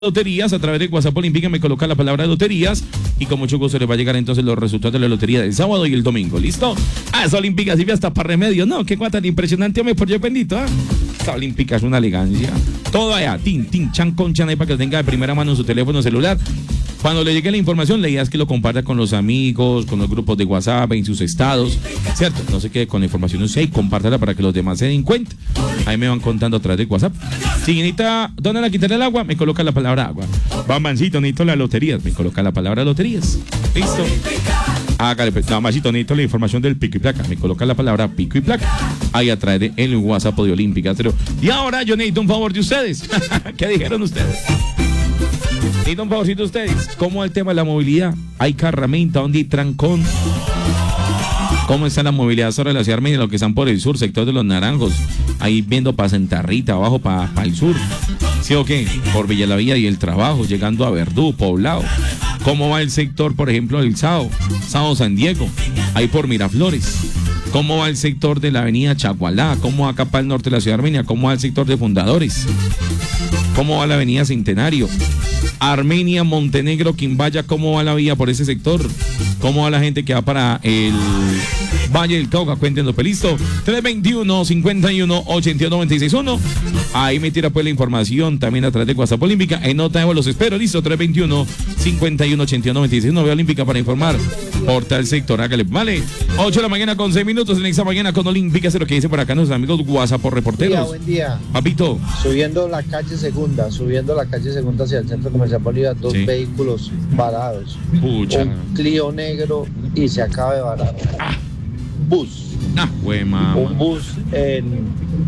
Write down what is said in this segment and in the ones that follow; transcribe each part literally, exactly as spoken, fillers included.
Loterías a través de WhatsApp Olímpica, me coloca la palabra loterías y con mucho gusto les va a llegar entonces los resultados de la lotería del sábado y el domingo. ¿Listo? Ah, esa Olímpica sirve hasta para remedio. No, qué cosa tan impresionante, hombre, por Dios bendito. ¿Ah? Esta Olímpica es una elegancia. Todo allá, tin, tin, chan, con chan, ahí para que lo tenga de primera mano en su teléfono celular. Cuando le llegue la información, la idea es que lo comparta con los amigos, con los grupos de WhatsApp, en sus estados, ¿cierto? No se quede con la información usted y compártala para que los demás se den cuenta. Ahí me van contando a través de WhatsApp. Si necesita, ¿dónde la quitarle el agua? Me coloca la palabra agua. Bambancito, necesito las loterías. Me coloca la palabra loterías. Listo. Hágale, pues, Bambancito, necesito la información del pico y placa. Me coloca la palabra pico y placa. Ahí a través de el WhatsApp de Olímpica. Pero, y ahora yo necesito un favor de ustedes. ¿Qué dijeron ustedes? Necesito un favorcito de ustedes. ¿Cómo es el tema de la movilidad? ¿Hay carramenta? ¿Dónde hay trancón? ¿Cómo está la movilidad sobre la ciudad armenia? Los que están por el sur, sector de los Naranjos, ahí viendo para Santa Rita, abajo para pa el sur. ¿Sí o qué? Por Villa La Villa y el Trabajo, llegando a Verdú, Poblado. ¿Cómo va el sector, por ejemplo, del Sao? Sao San Diego, ahí por Miraflores. ¿Cómo va el sector de la avenida Chagualá? ¿Cómo va acá para el norte de la ciudad armenia? ¿Cómo va el sector de Fundadores? ¿Cómo va la avenida Centenario? Armenia, Montenegro, Quimbaya, ¿cómo va la vía por ese sector? ¿Cómo va la gente que va para el Valle del Cauca? Cuéntenos, pues listo. tres veintiuno, cincuenta y uno, ochenta y uno, noventa y seis uno. Ahí me tira pues la información también a través de WhatsApp Olímpica. En nota de voz los espero, listo. tres veintiuno, cincuenta y uno, ochenta y uno, noventa y seis uno. Vía Olímpica para informar por tal sector. Hágale, vale. ocho de la mañana con seis minutos en esta mañana con Olímpica. Es lo que dice por acá nuestros amigos WhatsApp por reporteros. Buen día, buen día. Papito. Subiendo la calle Segunda, subiendo la calle Segunda hacia el centro comercial Bolívar, dos Sí. vehículos varados. Pucha. Un Clio negro y se acaba de varar. Ah. Bus. Ah, güey, mamá. Un bus en,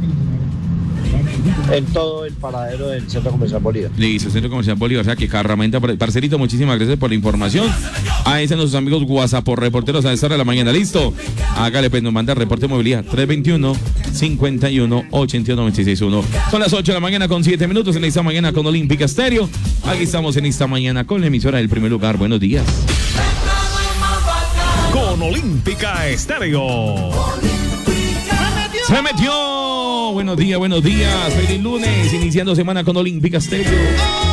en todo el paradero del centro comercial Bolívar. Listo, Centro Comercial Bolívar, o sea que carramenta, parcerito, muchísimas gracias por la información. Ahí están nuestros amigos WhatsApp por reporteros a esta hora de la mañana, listo. Hágale, pues nos manda el reporte de movilidad tres veintiuno, cincuenta y uno, ochenta y uno, noventa y seis uno. Son las ocho de la mañana con siete minutos en esta mañana con Olímpica Estéreo. Aquí estamos en esta mañana con la emisora del primer lugar. Buenos días. Con Olímpica Estéreo. Se metió. Buenos días, buenos días. Feliz lunes, iniciando semana con Olímpica Estéreo.